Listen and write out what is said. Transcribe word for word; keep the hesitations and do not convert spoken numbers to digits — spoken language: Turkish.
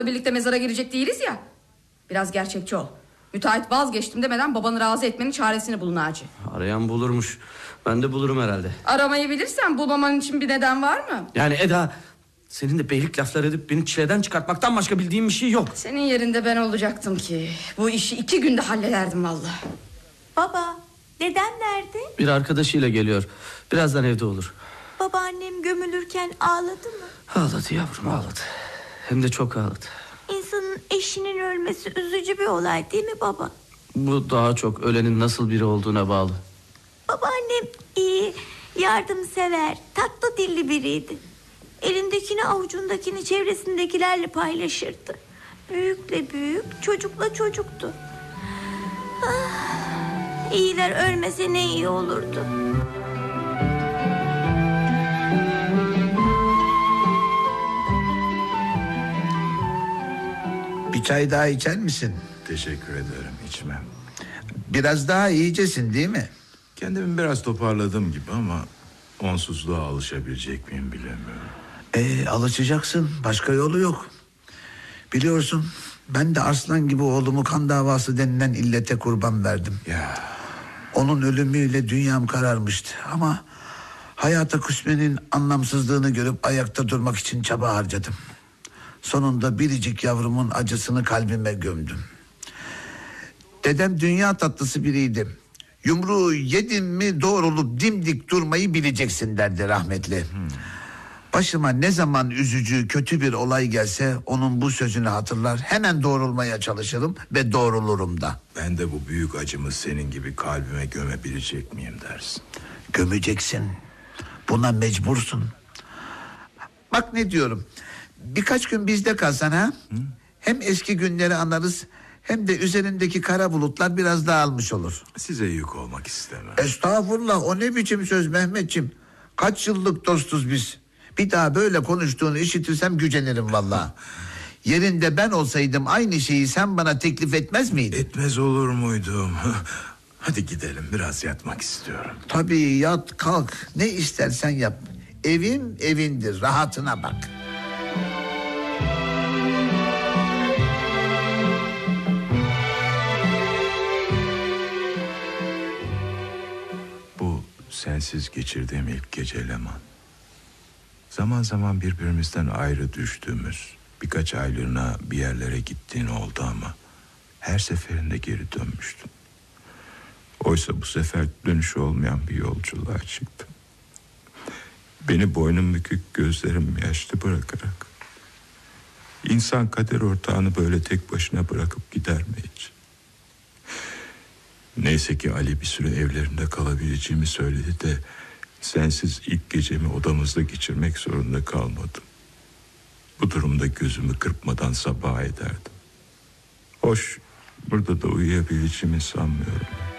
birlikte mezara girecek değiliz ya. Biraz gerçekçi ol. Müteahhit vazgeçtim demeden babanı razı etmenin çaresini bul Naci. Arayan bulurmuş. Ben de bulurum herhalde. Aramayı bilirsen bulmaman için bir neden var mı? Yani Eda, senin de beylik laflar edip beni çileden çıkartmaktan başka bildiğim bir şey yok. Senin yerinde ben olacaktım ki bu işi iki günde hallederdim vallahi. Baba, dedem nerede? Bir arkadaşıyla geliyor. Birazdan evde olur. Babaannem gömülürken ağladı mı? Ağladı yavrum, ağladı. Hem de çok ağladı. İnsanın eşinin ölmesi üzücü bir olay değil mi baba? Bu daha çok ölenin nasıl biri olduğuna bağlı. Babaannem iyi, yardımsever, tatlı dilli biriydi. Elindekini avucundakini çevresindekilerle paylaşırdı. Büyükle büyük, çocukla çocuktu. Ah, iyiler ölmese ne iyi olurdu. Bir çay daha içer misin? Teşekkür ederim, içmem. Biraz daha iyicesin değil mi? Kendimi biraz toparladım gibi ama onsuzluğa alışabilecek miyim bilemiyorum. Ee, alışacaksın, başka yolu yok. Biliyorsun, ben de Arslan gibi oğlumu kan davası denilen illete kurban verdim. Ya. Onun ölümüyle dünyam kararmıştı ama hayata küsmenin anlamsızlığını görüp ayakta durmak için çaba harcadım. Sonunda biricik yavrumun acısını kalbime gömdüm. Dedem dünya tatlısı biriydi. Yumruğu yedin mi doğrulup dimdik durmayı bileceksin derdi rahmetli. Hmm. Başıma ne zaman üzücü, kötü bir olay gelse onun bu sözünü hatırlar, hemen doğrulmaya çalışırım ve doğrulurum da. Ben de bu büyük acımı senin gibi kalbime gömebilecek miyim dersin? Gömeceksin. Buna mecbursun. Bak ne diyorum. Birkaç gün bizde kalsan ha? Hı? Hem eski günleri anarız, hem de üzerindeki kara bulutlar biraz dağılmış olur. Size yük olmak istemem. Estağfurullah, o ne biçim söz Mehmetciğim? Kaç yıllık dostuz biz. Bir daha böyle konuştuğunu işitirsem gücenirim vallahi. Yerinde ben olsaydım aynı şeyi sen bana teklif etmez miydin? Etmez olur muydum? Hadi gidelim, biraz yatmak istiyorum. Tabii yat kalk, ne istersen yap. Evin evindir, rahatına bak. Bu sensiz geçirdiğim ilk gece Leman. Zaman zaman birbirimizden ayrı düştüğümüz, birkaç aylığına bir yerlere gittiğin oldu ama her seferinde geri dönmüştün. Oysa bu sefer dönüşü olmayan bir yolculuğa çıktım. Beni boynum bükük, gözlerim yaşlı bırakarak. İnsan kader ortağını böyle tek başına bırakıp gider mi hiç? Neyse ki Ali bir süre evlerinde kalabileceğimi söyledi de sensiz ilk gecemi odamızda geçirmek zorunda kalmadım. Bu durumda gözümü kırpmadan sabaha ederdim. Hoş, burada da uyuyabileceğimi sanmıyorum.